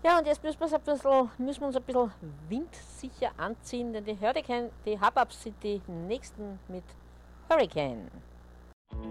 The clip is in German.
Ja, und jetzt müssen wir uns ein bisschen windsicher anziehen, denn die Hurricane, die Hubbubs sind die nächsten mit Hurricane.